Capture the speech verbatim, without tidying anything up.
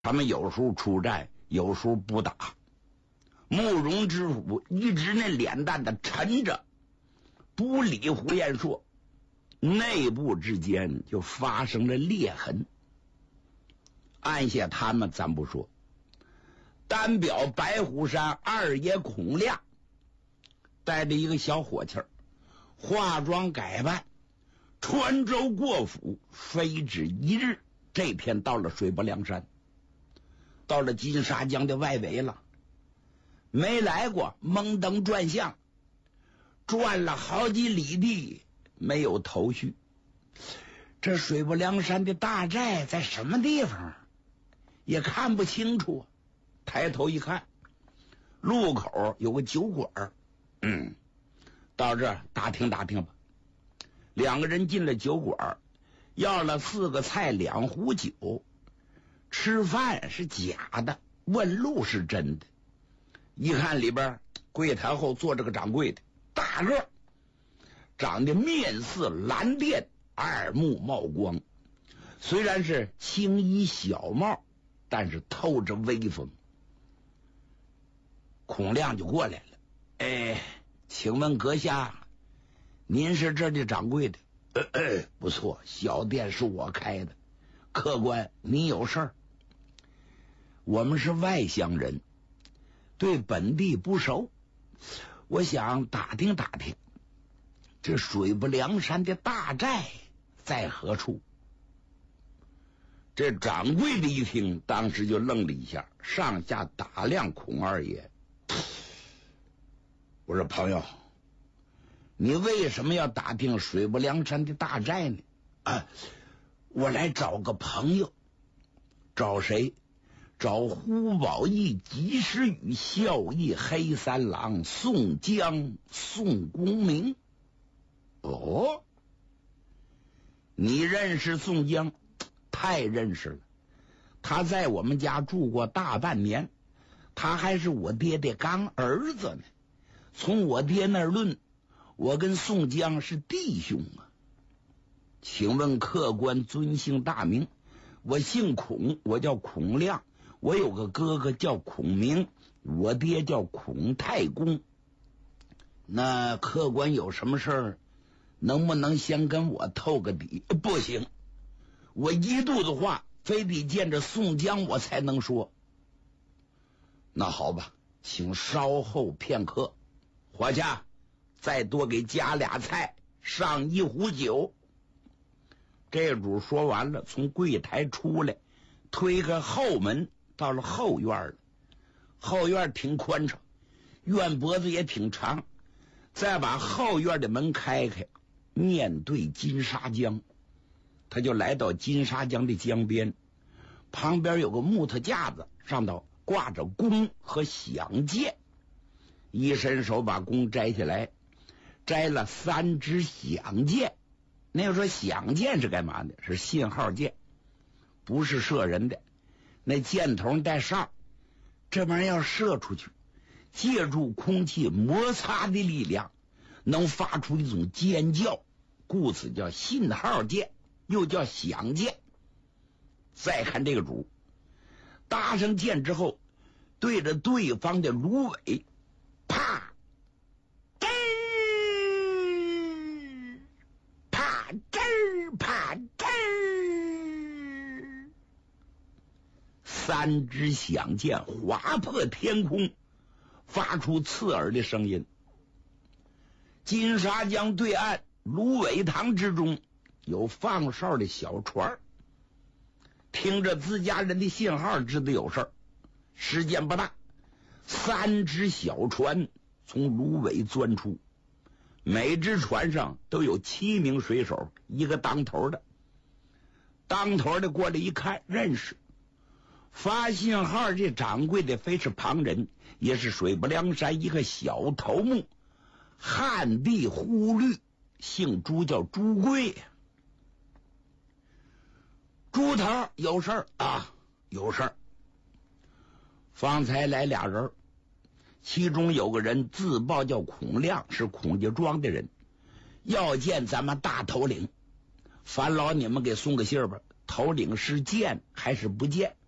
他们有时候出战，有时候不打。慕容知府一直那脸蛋的沉着，不理胡延硕，内部之间就发生了裂痕。按下他们咱不说，单表白虎山二爷孔亮带着一个小伙计儿，化妆改扮，穿州过府，非止一日，这天到了水泊梁山，到了金沙江的外围了。没来过，蒙登转向，转了好几里地，没有头绪。这水泊梁山的大寨在什么地方也看不清楚。抬头一看，路口有个酒馆，嗯，到这儿打听打听吧。两个人进了酒馆，要了四个菜两壶酒。吃饭是假的，问路是真的。一看里边柜台后坐着个掌柜的，大个，长得面似蓝靛，二目冒光，虽然是青衣小帽，但是透着威风。孔亮就过来了，哎，请问阁下，您是这的掌柜的？呃呃，不错，小店是我开的。客官，你有事儿？我们是外乡人，对本地不熟，我想打听打听，这水泊梁山的大寨在何处？这掌柜的一听，当时就愣了一下，上下打量孔二爷。我说朋友，你为什么要打听水泊梁山的大寨呢？啊，我来找个朋友。找谁？找呼保义、及时雨、孝义、黑三郎、宋江、宋公明。哦，你认识宋江？太认识了，他在我们家住过大半年，他还是我爹的干儿子呢。从我爹那儿论，我跟宋江是弟兄啊。请问客官尊姓大名？我姓孔，我叫孔亮，我有个哥哥叫孔明，我爹叫孔太公。那客官有什么事儿，能不能先跟我透个底？不行，我一肚子话非得见着宋江我才能说。那好吧，请稍后片刻。伙计，再多给加俩菜，上一壶酒。这主说完了，从柜台出来，推开后门，到了后院了。后院挺宽敞，院脖子也挺长，再把后院的门开开，面对金沙江。他就来到金沙江的江边，旁边有个木头架子，上头挂着弓和响箭。一伸手把弓摘下来，摘了三支响箭。那要说响箭是干嘛的？是信号箭，不是射人的。那箭头带哨，这玩意儿要射出去，借助空气摩擦的力量，能发出一种尖叫，故此叫信号箭，又叫响箭。再看这个主，搭上箭之后，对着对方的芦苇，啪，吱啪吱啪吱，三支响箭划破天空，发出刺耳的声音。金沙江对岸芦苇塘之中有放哨的小船，听着自家人的信号，知道有事儿。时间不大，三只小船从芦苇钻出，每只船上都有七名水手，一个当头的。当头的过来一看，认识发信号这掌柜的非是旁人，也是水泊梁山一个小头目，汉地忽律，姓朱，叫朱贵。朱头有事儿啊？有事儿。方才来俩人，其中有个人自报叫孔亮，是孔家庄的人，要见咱们大头领。烦劳你们给送个信儿吧，头领是见还是不见？